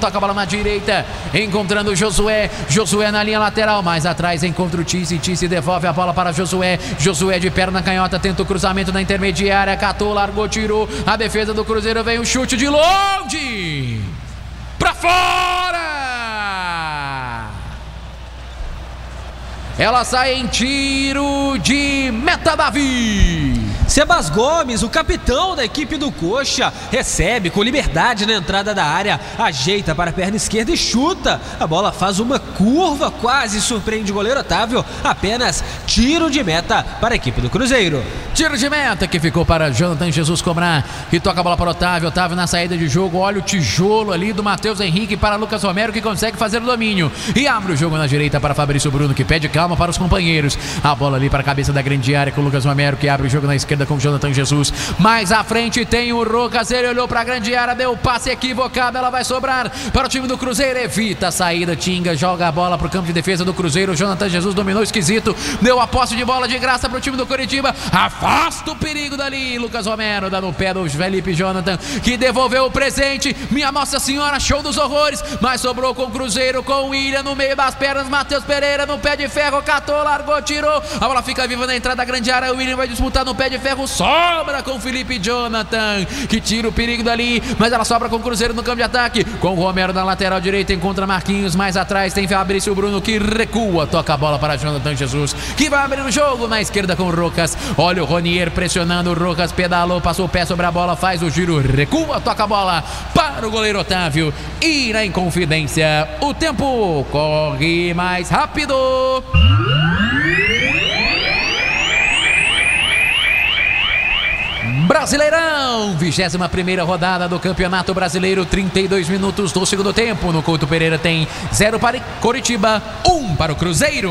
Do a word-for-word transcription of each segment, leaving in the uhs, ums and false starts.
toca a bola na direita, encontrando o Josué, Josué na linha lateral, mais atrás encontra o Tice, Tice devolve a bola para Josué, Josué de perna canhota, tenta o cruzamento na intermediária, catou, largou, tirou, a defesa do Cruzeiro, vem o chute de longe, pra fora! Ela sai em tiro de meta, Davi. Sebas Gomes, o capitão da equipe do Coxa, recebe com liberdade na entrada da área, ajeita para a perna esquerda e chuta. A bola faz uma curva, quase surpreende o goleiro Otávio. Apenas tiro de meta para a equipe do Cruzeiro. Tiro de meta que ficou para Jonathan Jesus cobrar, que toca a bola para Otávio. Otávio na saída de jogo, olha o tijolo ali do Matheus Henrique para Lucas Romero, que consegue fazer o domínio e abre o jogo na direita para Fabrício Bruno, que pede calma para os companheiros. A bola ali para a cabeça da grande área com o Lucas Romero, que abre o jogo na esquerda com o Jonathan Jesus. Mais à frente tem o Rocas, ele olhou para a grande área, deu o passe equivocado, ela vai sobrar para o time do Cruzeiro, evita a saída, Tinga joga a bola para o campo de defesa do Cruzeiro. Jonathan Jesus dominou esquisito, deu a posse de bola de graça para o time do Coritiba, afasta o perigo dali, Lucas Romero dá no pé do Felipe Jonathan, que devolveu o presente, minha Nossa Senhora, show dos horrores, mas sobrou com o Cruzeiro, com o William no meio das pernas, Matheus Pereira no pé de ferro, catou, largou, tirou, a bola fica viva na entrada da grande área, o William vai disputar no pé de ferro, sobra com o Felipe Jonathan, que tira o perigo dali, mas ela sobra com o Cruzeiro no campo de ataque, com o Romero na lateral direita, encontra Marquinhos, mais atrás tem Fabrício Bruno, que recua, toca a bola para Jonathan Jesus, que vai abrir o jogo na esquerda com o Rocas, olha o Ronier pressionando, o Rocas pedalou, passou o pé sobre a bola, faz o giro, recua, toca a bola para o goleiro Otávio, e na Inconfidência o tempo corre mais rápido. Brasileirão, vigésima primeira rodada do Campeonato Brasileiro, trinta e dois minutos do segundo tempo. No Couto Pereira tem zero para Coritiba, um para o Cruzeiro.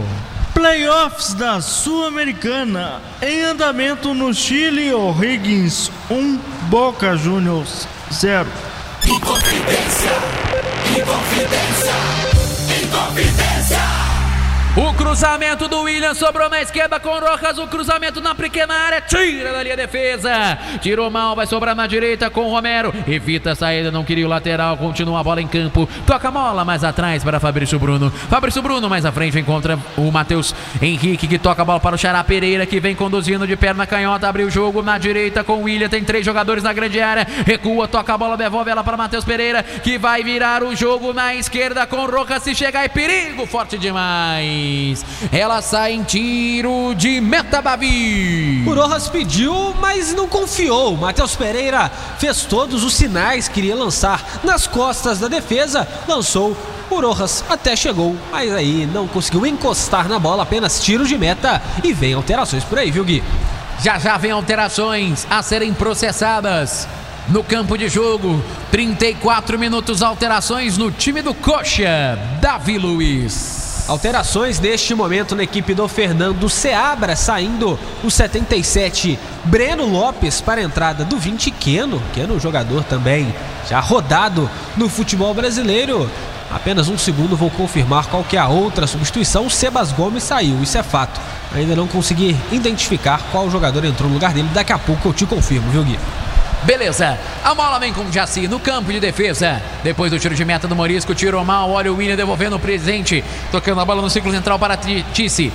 Playoffs da Sul-Americana em andamento no Chile, O'Higgins um, Boca Juniors zero. Inconfidência, Inconfidência, Inconfidência. O cruzamento do William sobrou na esquerda com o Rojas, o cruzamento na pequena área, tira dali a defesa, tirou mal, vai sobrar na direita com o Romero, evita a saída, não queria o lateral, continua a bola em campo, toca a bola mais atrás para Fabrício Bruno, Fabrício Bruno mais à frente encontra o Matheus Henrique, que toca a bola para o Xará Pereira, que vem conduzindo de perna canhota, abre o jogo na direita com o William, tem três jogadores na grande área, recua, toca a bola, devolve ela para Matheus Pereira, que vai virar o jogo na esquerda com o Rojas, se chegar é perigo, forte demais. Ela sai em tiro de meta, Davi. O Rojas pediu, mas não confiou. Matheus Pereira fez todos os sinais, queria lançar nas costas da defesa, lançou. O Rojas até chegou, mas aí não conseguiu encostar na bola, apenas tiro de meta. E vem alterações por aí, viu, Gui? Já já vem alterações a serem processadas no campo de jogo. Trinta e quatro minutos, alterações no time do Coxa, Davi Luiz. Alterações neste momento na equipe do Fernando Seabra, saindo o setenta e sete, Breno Lopes, para a entrada do vinte, Keno. Keno, jogador também já rodado no futebol brasileiro. Apenas um segundo, vou confirmar qual que é a outra substituição. Sebas Gomes saiu, isso é fato. Ainda não consegui identificar qual jogador entrou no lugar dele. Daqui a pouco eu te confirmo, viu, Gui? Beleza, a bola vem com o Jaci no campo de defesa. Depois do tiro de meta do Morisco, tirou mal, olha o William devolvendo o presente, tocando a bola no círculo central para Tice.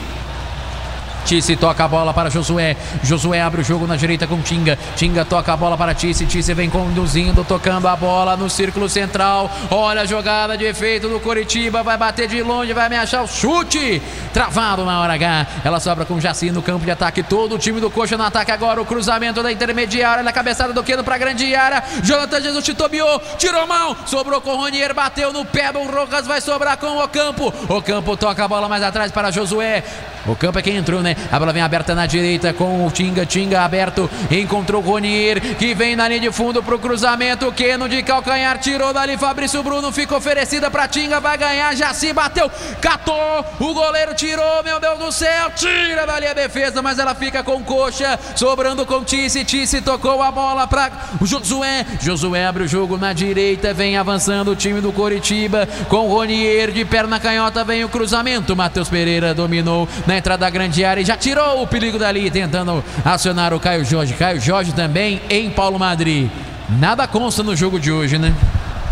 Tice toca a bola para Josué, Josué abre o jogo na direita com Tinga, Tinga toca a bola para Tice, Tice vem conduzindo, tocando a bola no círculo central, olha a jogada de efeito do Coritiba, vai bater de longe, vai me achar o chute, travado na hora H, ela sobra com Jaci no campo de ataque, todo o time do Coxa no ataque agora, o cruzamento da intermediária, na cabeçada do Keno para a grande área, Jonathan Jesus titubeou, tirou mal, sobrou com o Ronier, bateu no pé do Rojas, vai sobrar com o Ocampo, Ocampo toca a bola mais atrás para Josué, Ocampo é quem entrou, né? A bola vem aberta na direita com o Tinga, Tinga aberto, encontrou o Ronier, que vem na linha de fundo pro cruzamento, Keno de calcanhar, tirou dali, Fabrício Bruno, fica oferecida pra Tinga, vai ganhar, já se bateu, catou, o goleiro tirou, meu Deus do céu, tira dali a defesa, mas ela fica com Coxa, sobrando com Tice, Tice tocou a bola pra Josué, Josué abre o jogo na direita, vem avançando o time do Coritiba, com o Ronier de perna canhota, vem o cruzamento, Matheus Pereira dominou na entrada da grande área e já tirou o perigo dali, tentando acionar o Caio Jorge. Caio Jorge também em Paulo Madrid. Nada consta no jogo de hoje, né?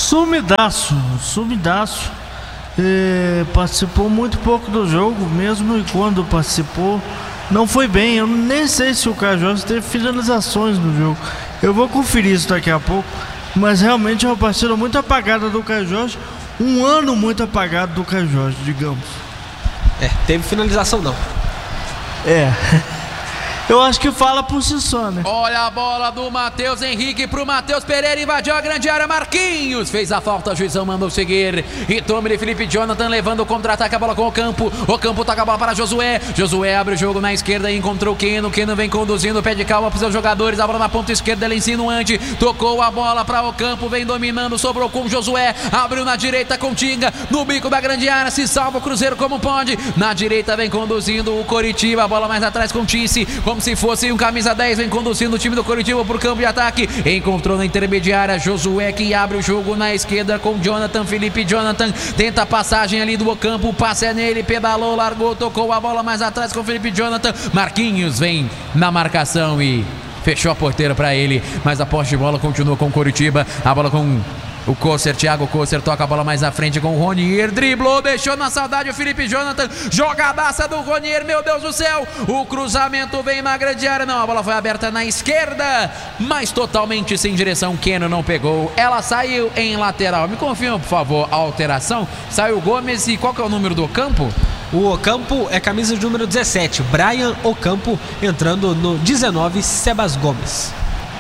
Sumidaço, sumidaço. É, participou muito pouco do jogo, mesmo e quando participou, não foi bem. Eu nem sei se o Caio Jorge teve finalizações no jogo. Eu vou conferir isso daqui a pouco. Mas realmente é uma partida muito apagada do Caio Jorge. Um ano muito apagado do Caio Jorge, digamos. É, teve finalização não. É. Eu acho que fala por si só, né? Olha a bola do Matheus Henrique pro Matheus Pereira, invadiu a grande área, Marquinhos fez a falta, o juizão mandou seguir, e toma ele Felipe Jonathan levando o contra-ataque, a bola com o Campo, o Campo toca a bola para Josué, Josué abre o jogo na esquerda e encontrou o Keno, Keno vem conduzindo, pé de calma para os seus jogadores, a bola na ponta esquerda, ele insinuante, tocou a bola para o Campo, vem dominando, sobrou com Josué, abriu na direita com Tinga, no bico da grande área, se salva o Cruzeiro como pode, na direita vem conduzindo o Coritiba, a bola mais atrás com Tice, como se fosse um camisa dez, vem conduzindo o time do Coritiba por campo de ataque, encontrou na intermediária Josué que abre o jogo na esquerda com Jonathan, Felipe Jonathan tenta a passagem ali do Ocampo, o passe é nele, pedalou, largou, tocou a bola mais atrás com Felipe Jonathan, Marquinhos vem na marcação e fechou a porteira para ele, mas a posse de bola continua com o Coritiba, a bola com o Kosser, Thiago Kosser toca a bola mais à frente com o Ronier, driblou, deixou na saudade o Felipe Jonathan, jogadaça do Ronier, meu Deus do céu, o cruzamento vem na grande área, não, a bola foi aberta na esquerda, mas totalmente sem direção, Keno não pegou, ela saiu em lateral, me confirma por favor a alteração, saiu Gomes e qual que é o número do Ocampo? O Ocampo é camisa de número dezessete, Brian Ocampo entrando no dezenove, Sebas Gomes.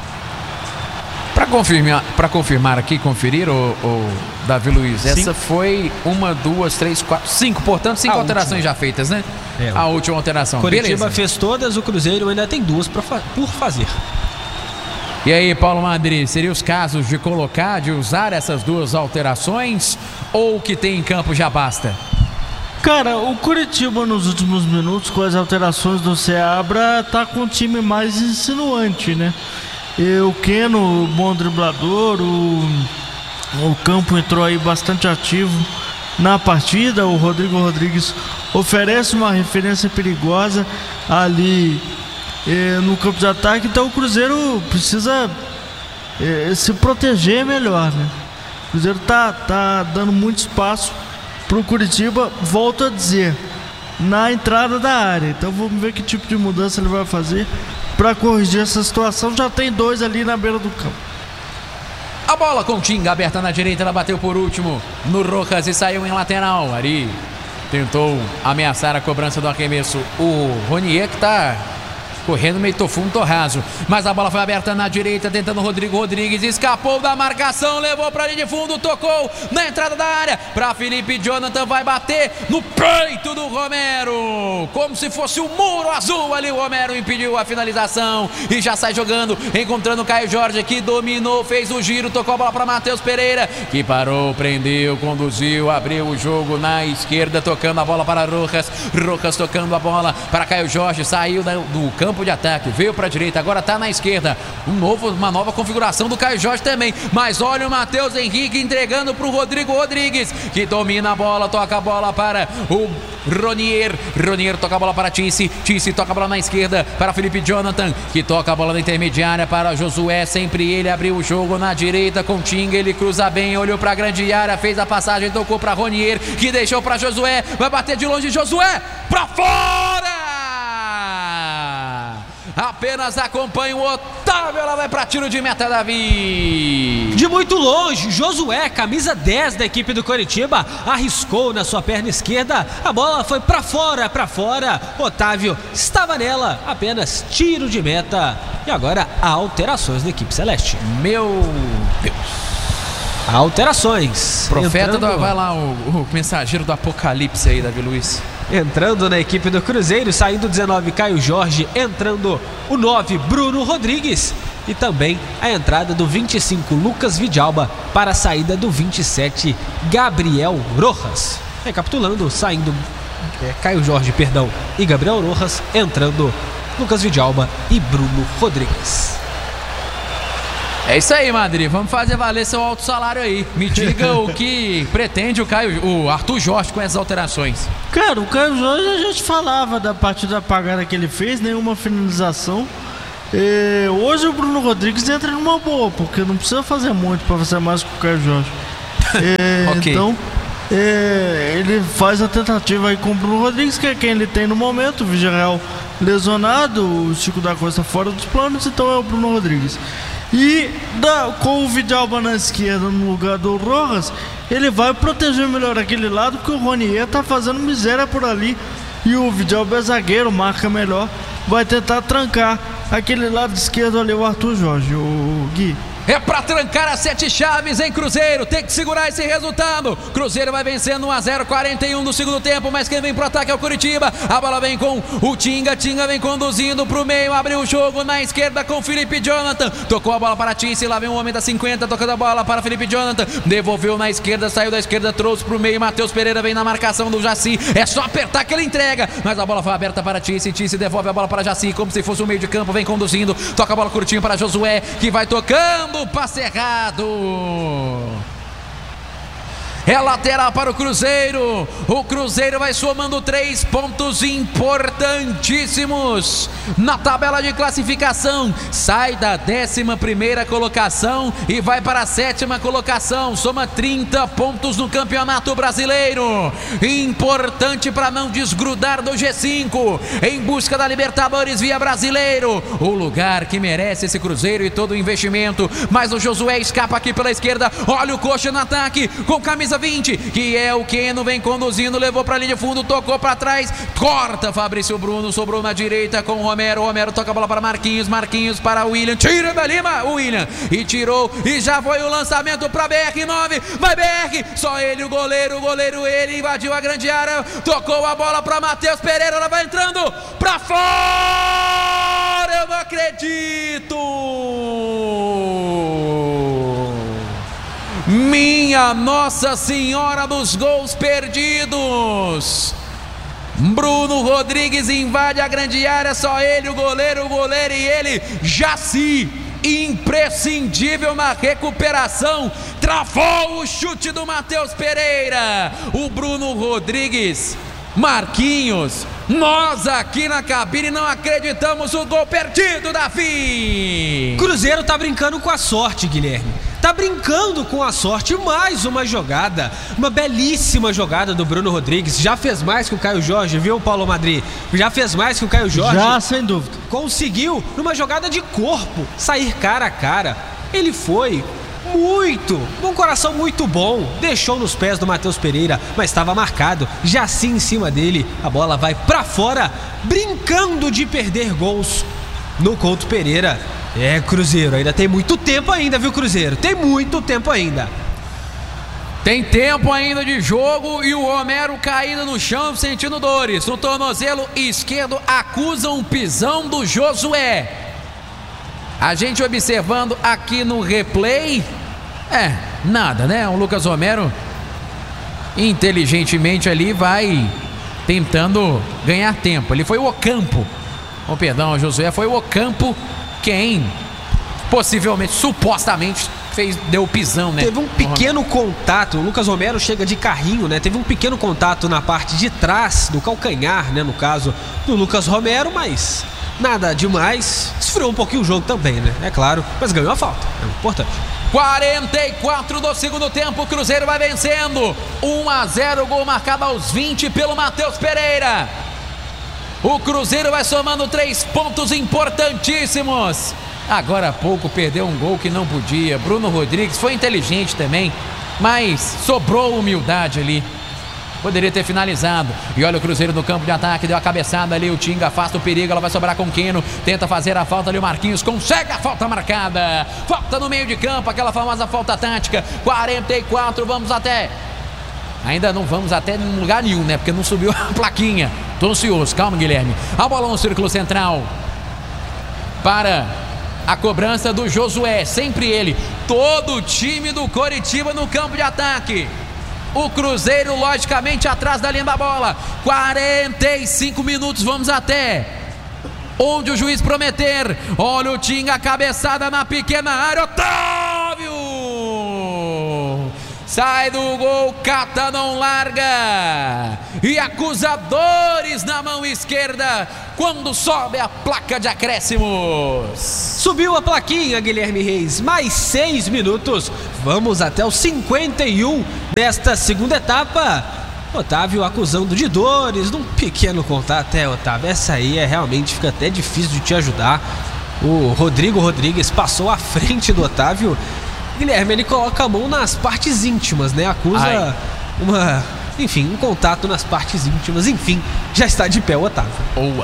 Para confirmar, para confirmar aqui, conferir, o, o Davi Luiz, Cinco. essa foi uma, duas, três, quatro, cinco, portanto, cinco A alterações última. já feitas, né? É, a última alteração. Coritiba Beleza. fez todas, o Cruzeiro ainda tem duas pra fa- por fazer. E aí, Paulo Madri, seriam os casos de colocar, de usar essas duas alterações ou o que tem em campo já basta? Cara, o Coritiba nos últimos minutos, com as alterações do Seabra, tá com um time mais insinuante, né? E o Keno, bom driblador, o, o Campo entrou aí bastante ativo na partida, o Rodrigo Rodrigues oferece uma referência perigosa ali eh, no campo de ataque, então o Cruzeiro precisa eh, se proteger melhor, né? O Cruzeiro tá, tá dando muito espaço pro Coritiba, volto a dizer, na entrada da área, então vamos ver que tipo de mudança ele vai fazer para corrigir essa situação. Já tem dois ali na beira do campo. A bola com Tinga aberta na direita, ela bateu por último no Rojas e saiu em lateral. Ari tentou ameaçar a cobrança do arremesso. O Ronier que tá correndo meio tofundo, torraso, mas a bola foi aberta na direita, tentando o Rodrigo Rodrigues, escapou da marcação, levou pra linha de fundo, tocou na entrada da área, pra Felipe Jonathan, vai bater no peito do Romero, como se fosse um muro azul ali, o Romero impediu a finalização, e já sai jogando, encontrando o Caio Jorge, que dominou, fez o giro, tocou a bola pra Matheus Pereira, que parou, prendeu, conduziu, abriu o jogo na esquerda, tocando a bola para Rojas, Rojas tocando a bola para Caio Jorge, saiu do campo de ataque, veio para a direita, agora está na esquerda, um novo, uma nova configuração do Caio Jorge também, mas olha o Matheus Henrique entregando para o Rodrigo Rodrigues, que domina a bola, toca a bola para o Ronier, Ronier toca a bola para Tice, Tice toca a bola na esquerda para Felipe Jonathan, que toca a bola na intermediária para Josué, sempre ele abriu o jogo na direita com Tinga, ele cruza bem, olhou para a grande área, fez a passagem, tocou para Ronier, que deixou para Josué, vai bater de longe, Josué, para fora! Apenas acompanha o Otávio, ela vai para tiro de meta, Davi. De muito longe, Josué, camisa dez da equipe do Coritiba, arriscou na sua perna esquerda, a bola foi para fora, para fora, Otávio estava nela, apenas tiro de meta. E agora há alterações da equipe celeste. Meu Deus. Alterações. Profeta, Entrando... do, vai lá o, o mensageiro do apocalipse aí, Davi Luiz. Entrando na equipe do Cruzeiro, saindo o dezenove, Caio Jorge, entrando o nove, Bruno Rodrigues, e também a entrada do vinte e cinco, Lucas Vidalba, para a saída do vinte e sete, Gabriel Rojas. Recapitulando, saindo é, Caio Jorge, perdão, e Gabriel Rojas, entrando Lucas Vidalba e Bruno Rodrigues. É isso aí, Madri, vamos fazer valer seu alto salário aí. Me diga o que pretende o Caio, o Arthur Jorge com essas alterações. Cara, o Caio Jorge a gente falava da partida apagada que ele fez, nenhuma finalização. E hoje o Bruno Rodrigues entra numa boa, porque não precisa fazer muito para fazer mais com o Caio Jorge. É, Ok. Então, é, ele faz a tentativa aí com o Bruno Rodrigues, que é quem ele tem no momento. O Villarreal lesionado, o Chico da Costa fora dos planos, então é o Bruno Rodrigues. E da, com o Vidalba na esquerda no lugar do Rojas, ele vai proteger melhor aquele lado, porque o Ronier tá fazendo miséria por ali. E o Vidalba é zagueiro, marca melhor, vai tentar trancar aquele lado esquerdo ali, o Arthur Jorge, o Gui. É pra trancar as sete chaves em Cruzeiro. Tem que segurar esse resultado. Cruzeiro vai vencendo um a zero, quarenta e um do segundo tempo. Mas quem vem pro ataque é o Curitiba. A bola vem com o Tinga. Tinga vem conduzindo pro meio. Abriu o jogo na esquerda com Felipe Jonathan. Tocou a bola para Tice. Lá vem o homem da cinquenta. Tocando a bola para Felipe Jonathan. Devolveu na esquerda. Saiu da esquerda. Trouxe pro meio. Matheus Pereira vem na marcação do Jaci. É só apertar que ele entrega. Mas a bola foi aberta para Tice. Tice devolve a bola para Jaci. Como se fosse o meio de campo. Vem conduzindo. Toca a bola curtinho para Josué. Que vai tocando. Passe errado. É lateral para o Cruzeiro. O Cruzeiro vai somando três pontos importantíssimos na tabela de classificação. Sai da décima primeira colocação e vai para a sétima colocação. Soma trinta pontos no Campeonato Brasileiro. Importante para não desgrudar do G cinco. Em busca da Libertadores via Brasileiro. O lugar que merece esse Cruzeiro e todo o investimento. Mas o Josué escapa aqui pela esquerda. Olha o Coxa no ataque com camisa vinte, que é o Keno, vem conduzindo, levou para a linha de fundo, tocou para trás, corta Fabrício Bruno, sobrou na direita com o Romero. Romero toca a bola para Marquinhos, Marquinhos para o William, tira da Lima, o William, e tirou, e já foi o lançamento para B R nove, vai B R, só ele, o goleiro, o goleiro ele, invadiu a grande área, tocou a bola para Matheus Pereira, ela vai entrando para fora, eu não acredito! Minha Nossa Senhora dos gols perdidos. Bruno Rodrigues invade a grande área, só ele, o goleiro, o goleiro e ele, Jaci, imprescindível na recuperação, travou o chute do Matheus Pereira. O Bruno Rodrigues, Marquinhos, nós aqui na cabine não acreditamos, o gol perdido, Davi. Cruzeiro tá brincando com a sorte, Guilherme. Tá brincando com a sorte. Mais uma jogada, uma belíssima jogada do Bruno Rodrigues. Já fez mais que o Caio Jorge, viu, Paulo Madri? Já fez mais que o Caio Jorge. Já, sem dúvida. Conseguiu, numa jogada de corpo, sair cara a cara. Ele foi muito, um coração muito bom. Deixou nos pés do Matheus Pereira, mas estava marcado. Jaci em cima dele. A bola vai pra fora, brincando de perder gols no Couto Pereira. É, Cruzeiro, ainda tem muito tempo ainda, viu, Cruzeiro? Tem muito tempo ainda. Tem tempo ainda de jogo e o Romero caído no chão sentindo dores. No tornozelo esquerdo acusa um pisão do Josué. A gente observando aqui no replay, é, nada, né? O Lucas Romero inteligentemente ali vai tentando ganhar tempo. Ele foi o Ocampo. Oh, perdão, o Josué foi o Ocampo quem possivelmente, supostamente fez, deu pisão, né? Teve um pequeno contato, o Lucas Romero chega de carrinho, né? Teve um pequeno contato na parte de trás do calcanhar, né? No caso do Lucas Romero, mas nada demais. Esfriou um pouquinho o jogo também, né? É claro, mas ganhou a falta, é importante. quarenta e quatro do segundo tempo, o Cruzeiro vai vencendo um a zero, gol marcado aos vinte pelo Matheus Pereira. O Cruzeiro vai somando três pontos importantíssimos. Agora há pouco perdeu um gol que não podia. Bruno Rodrigues foi inteligente também, mas sobrou humildade ali. Poderia ter finalizado. E olha o Cruzeiro no campo de ataque, deu a cabeçada ali, o Tinga afasta o perigo, ela vai sobrar com o Keno, tenta fazer a falta ali, o Marquinhos consegue a falta marcada. Falta no meio de campo, aquela famosa falta tática. quarenta e quatro, vamos até... Ainda não vamos até em lugar nenhum, né? Porque não subiu a plaquinha. Tô ansioso, calma, Guilherme. A bola no círculo central para a cobrança do Josué, sempre ele. Todo o time do Coritiba no campo de ataque. O Cruzeiro, logicamente, atrás da linha da bola. quarenta e cinco minutos, vamos até onde o juiz prometer. Olha o Tinga, cabeçada na pequena área. Otávio! sai do gol, cata, não larga, e acusadores na mão esquerda, quando sobe a placa de acréscimos. Subiu a plaquinha, Guilherme Reis, mais seis minutos, vamos até os cinquenta e um desta segunda etapa. Otávio acusando de dores, num pequeno contato. É, Otávio, essa aí é realmente, fica até difícil de te ajudar. O Rodrigo Rodrigues passou à frente do Otávio. Guilherme, ele coloca a mão nas partes íntimas, né? Acusa Ai. uma, enfim, um contato nas partes íntimas. Enfim, já está de pé o Otávio. Boa.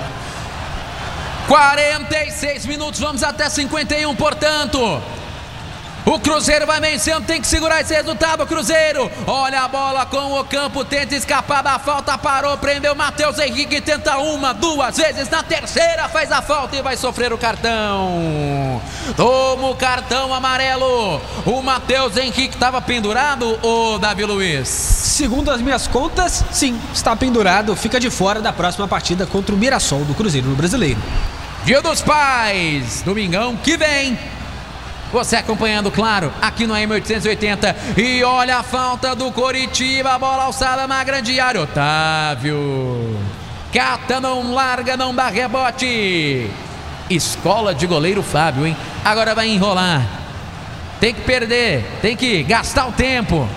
quarenta e seis minutos, vamos até cinquenta e um, portanto. O Cruzeiro vai vencendo, tem que segurar esse resultado, o Cruzeiro. Olha a bola com o campo, tenta escapar da falta, parou, prendeu Matheus Henrique, tenta uma, duas vezes, na terceira faz a falta e vai sofrer o cartão. Toma o cartão amarelo. O Matheus Henrique estava pendurado, o Davi Luiz? Segundo as minhas contas, sim, está pendurado, fica de fora da próxima partida contra o Mirassol do Cruzeiro no Brasileiro. Dia dos Pais, domingão que vem. Você acompanhando, claro, aqui no A M oitocentos e oitenta. E olha a falta do Coritiba. A bola alçada na grande área. Otávio cata, não larga, não dá rebote. Escola de goleiro Fábio, hein? Agora vai enrolar. Tem que perder, tem que gastar o tempo.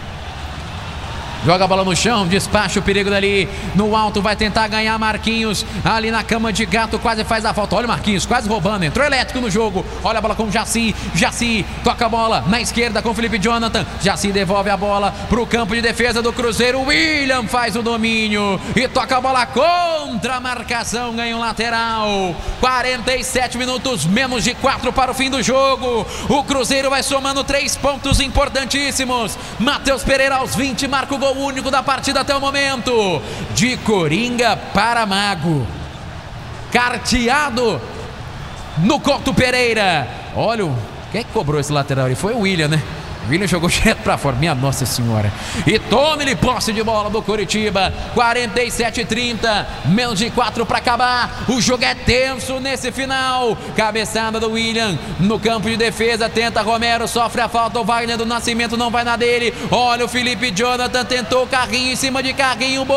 Joga a bola no chão, despacha o perigo dali. No alto vai tentar ganhar Marquinhos. Ali na cama de gato, quase faz a falta. Olha o Marquinhos, quase roubando. Entrou elétrico no jogo. Olha a bola com o Jaci. Jaci toca a bola na esquerda com o Felipe Jonathan. Jaci devolve a bola pro campo de defesa do Cruzeiro. William faz o domínio e toca a bola contra a marcação. Ganha um lateral. quarenta e sete minutos, menos de quatro para o fim do jogo. O Cruzeiro vai somando três pontos importantíssimos. Matheus Pereira aos vinte marca o gol único da partida até o momento. De Coringa para Mago. Carteado no Couto Pereira. Olha, quem é que cobrou esse lateral ali? Foi o William, né? O William jogou direto pra fora, minha nossa senhora. E tome-lhe posse de bola do Coritiba. quarenta e sete a trinta, menos de quatro para acabar. O jogo é tenso nesse final. Cabeçada do William no campo de defesa, tenta Romero, sofre a falta. O Wagner do Nascimento não vai na dele. Olha o Felipe Jonathan, tentou o carrinho em cima de carrinho.